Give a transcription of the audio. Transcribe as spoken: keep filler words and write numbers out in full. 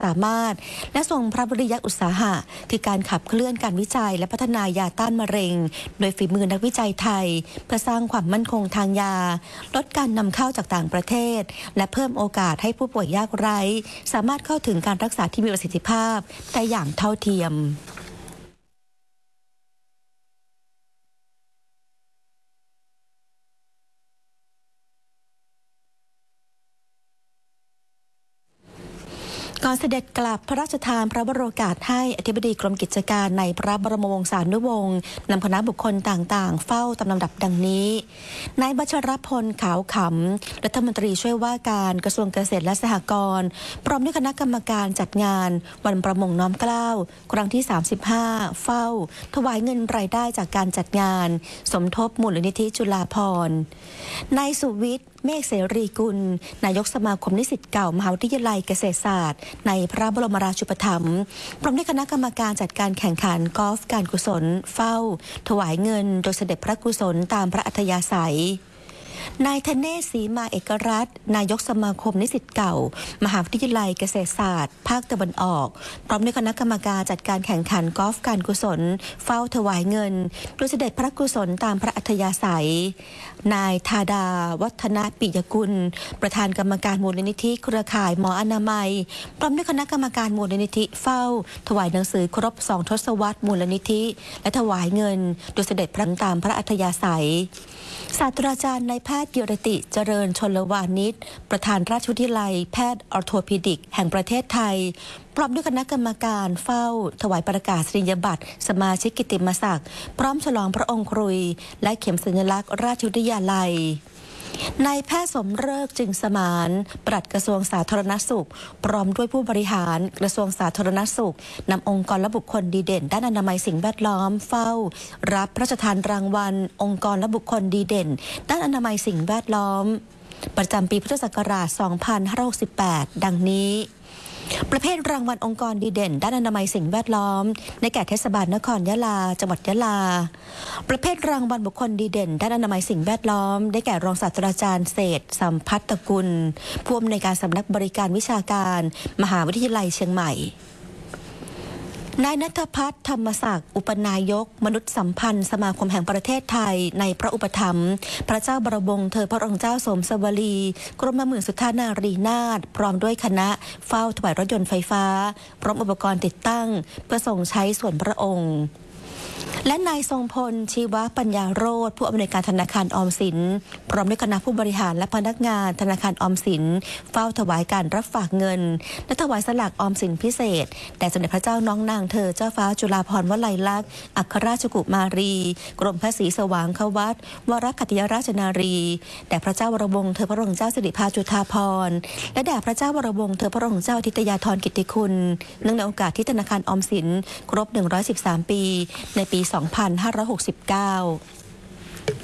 สามารถและทรงพระบริยอุตสาหะคือการขับเคลื่อนการวิจัยและพัฒนายาต้านมะเร็งโดยฝีมือนักวิจัยไทยเพื่อสร้างความมั่นคงทางยาลดการนำเข้าจากต่างประเทศและเพิ่มโอกาสให้ผู้ป่วยยากไร้สามารถเข้าถึงการรักษาที่มีประสิทธิภาพได้อย่างเท่าเทียมก่อนเสด็จกลับพระราชทานพระบรมโอกาสให้อธิบดีกรมกิจการในพระบรมวงศานุวงศ์นำคณะบุคคลต่างๆเฝ้าตามลำดับดังนี้นายบัชรพลขาวขำรัฐมนตรีช่วยว่าการกระทรวงเกษตรและสหกรณ์พร้อมด้วยคณะกรรมการจัดงานวันประมงน้อมเกล้าครั้งที่สามสิบห้าเฝ้าถวายเงินรายได้จากการจัดงานสมทบมูลนิธิจุฬาภรณ์นายสุวิทย์เมฆเสรีกุลนายกสมาคมนิสิตเก่ามหาวิทยาลัยเกษตรศาสตร์ในพระบรมราชูปถัมภ์พร้อมด้วยคณะกรรมการจัดการแข่งขันกอล์ฟการกุศลเฝ้าถวายเงินโดยเสด็จพระกุศลตามพระอัธยาศัยนายธเนศศรีมาเอกรัตน์นายกสมาคมนิสิตเก่ามหาวิทยาลัยเกษตรศาสตร์ภาคตะวันออกพร้อมด้วยคณะกรรมการจัดการแข่งขันกอล์ฟการกุศลเฝ้าถวายเงินโดยเสด็จพระกุศลตามพระอัธยาศัยนายธาดาวัฒนปิยกุลประธานกรรมการมูลนิธิเครือข่ายหมออนามัยพร้อมด้วยคณะกรรมการมูลนิธิเฝ้าถวายหนังสือครบสองทศวรรษมูลนิธิและถวายเงินโดยเสด็จพระตามพระอัธยาศัยศาสตราจารย์นายแพทย์กิรติเจริญชลวานิชประธานราชวิทยาลัยแพทย์ออร์โทพีดิกแห่งประเทศไทยพร้อมด้วยคณะกรรมการเฝ้าถวายประกาศนียบัตรสมาชิกกิตติมศักดิ์พร้อมฉลองพระองค์ครุยและเข็มสัญลักษณ์ราชวิทยาลัยนายแพทย์สมฤกษ์จึงสมานปลัดกระทรวงสาธารณสุขพร้อมด้วยผู้บริหารกระทรวงสาธารณสุขนำองค์กรและบุคคลดีเด่นด้านอนามัยสิ่งแวดล้อมเฝ้ารับพระราชทานรางวัลองค์กรและบุคคลดีเด่นด้านอนามัยสิ่งแวดล้อมประจำปีพุทธศักราช สองพันห้าร้อยหกสิบแปด ดังนี้ประเภทรางวัลองค์กรดีเด่นด้านอนามัยสิ่งแวดล้อมในแก่เทศบาลนครยะลาจังหวัดยะลาประเภทรางวัลบุคคลดีเด่นด้านอนามัยสิ่งแวดล้อมได้แก่รองศาสตราจารย์เศรษฐ์สัมพัทธกุลผู้อำนวยการสำนักบริการวิชาการมหาวิทยาลัยเชียงใหม่นายณัฐพัฒน์ธรรมศักดิ์อุปนายกมนุษยสัมพันธ์สมาคมแห่งประเทศไทยในพระอุปถัมภ์พระเจ้าบรมวงศ์เธอพระองค์เจ้าสมสวลีกรมหมื่นสุทธานารีนาถพร้อมด้วยคณะเฝ้าถวายรถยนต์ไฟฟ้าพร้อมอุปกรณ์ติดตั้งเพื่อส่งใช้ส่วนพระองค์และนายทรงพลชีวปัญญาโรจน์ผู้อำนวยการธนาคารออมสินพร้อมด้วยคณะผู้บริหารและพนักงานธนาคารออมสินเฝ้าถวายการรับฝากเงินและถวายสลากออมสินพิเศษแด่สมเด็จพระเจ้าน้องนางเธอเจ้าฟ้าจุฬาภรณ์วลัยลักษณ์อัครราชกุมารีกรมพระศรีสว่างควัตรวรคัตยราชนารีแด่พระเจ้าวรวงศ์เธอพระองค์เจ้าสิริภาจุฑาภรณ์และแด่พระเจ้าวรวงศ์เธอพระองค์เจ้าทิตยาธรกิตติคุณเนื่องในโอกาสที่ธนาคารออมสินครบหนึ่งร้อยสิบสามปีในปี สองพันห้าร้อยหกสิบเก้า